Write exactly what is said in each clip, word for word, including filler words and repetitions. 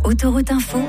Autoroute Info.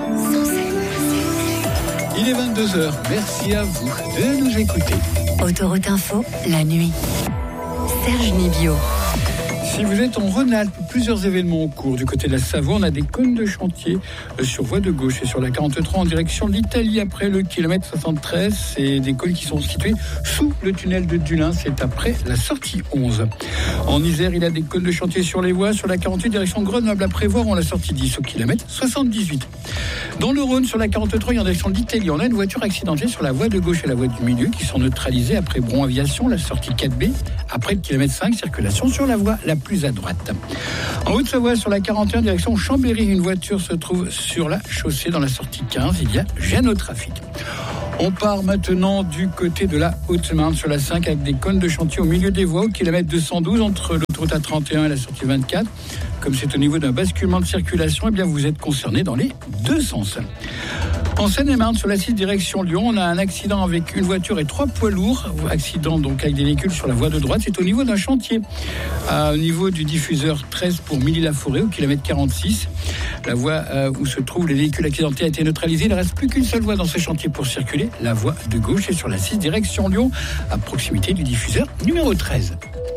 Il est vingt-deux heures. Merci à vous de nous écouter. Autoroute Info, la nuit. Serge Nibio. Si vous êtes en Rhône-Alpes, plusieurs événements en cours. Du côté de la Savoie, on a des cônes de chantier sur voie de gauche et sur la quarante-trois en direction de l'Italie après le kilomètre soixante-treize. C'est des cônes qui sont situés sous le tunnel de Dulin. C'est après la sortie onze. En Isère, il y a des cônes de chantier sur les voies. Sur la quarante-huit, direction Grenoble à Prévoir, on la sortie dix au kilomètre soixante-dix-huit. Dans le Rhône, sur la quarante-trois, en direction de l'Italie, on a une voiture accidentée sur la voie de gauche et la voie du milieu qui sont neutralisées après Bron Aviation, la sortie quatre B, après le kilomètre cinq, circulation sur la voie la plus à droite. En Haute-Savoie, sur la quarante et un, direction Chambéry, une voiture se trouve sur la chaussée dans la sortie quinze. Il y a gêne au trafic. On part maintenant du côté de la Haute-Marne sur la cinq avec des cônes de chantier au milieu des voies au kilomètre deux cent douze entre l'autoroute A trente et un et la sortie vingt-quatre. Comme c'est au niveau d'un basculement de circulation, eh bien vous êtes concerné dans les deux sens. En Seine-et-Marne, sur la six direction Lyon, on a un accident avec une voiture et trois poids lourds. Accident donc avec des véhicules sur la voie de droite. C'est au niveau d'un chantier, à, au niveau du diffuseur treize pour Milly-la-Forêt, au kilomètre quarante-six. La voie euh, où se trouvent les véhicules accidentés a été neutralisée. Il ne reste plus qu'une seule voie dans ce chantier pour circuler. La voie de gauche est sur la six direction Lyon, à proximité du diffuseur numéro treize.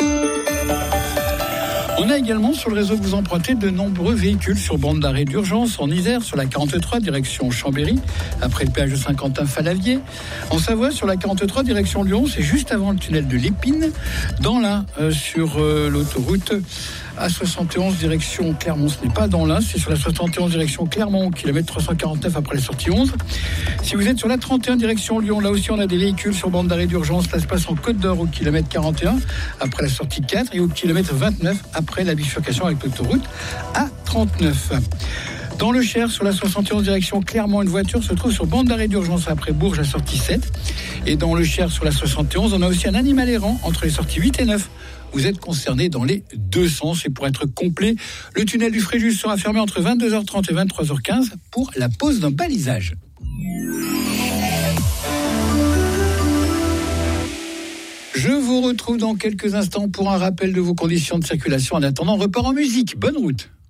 On a également sur le réseau que vous empruntez de nombreux véhicules sur bande d'arrêt d'urgence en Isère, sur la quarante-trois, direction Chambéry, après le péage de Saint-Quentin-Falavier. En Savoie, sur la quarante-trois, direction Lyon, c'est juste avant le tunnel de l'Épine. Dans l'Ain, euh, sur euh, l'autoroute A soixante et onze, direction Clermont, ce n'est pas dans l'Ain, c'est sur la soixante et onze, direction Clermont, kilomètre trois cent quarante-neuf après la sortie onze. Si vous êtes sur la trente et un, direction Lyon, là aussi on a des véhicules sur bande d'arrêt d'urgence. Ça se passe en Côte d'Or au kilomètre quarante et un, après la sortie quatre, et au kilomètre vingt-neuf, après la bifurcation avec l'autoroute A trente-neuf. Dans le Cher, sur la soixante et onze, direction Clermont, une voiture se trouve sur bande d'arrêt d'urgence après Bourges à sortie sept. Et dans le Cher, sur la soixante et onze, on a aussi un animal errant entre les sorties huit et neuf. Vous êtes concerné dans les deux sens. Et pour être complet, le tunnel du Fréjus sera fermé entre vingt-deux heures trente et vingt-trois heures quinze pour la pose d'un balisage. Je vous retrouve dans quelques instants pour un rappel de vos conditions de circulation. En attendant, repart en musique. Bonne route.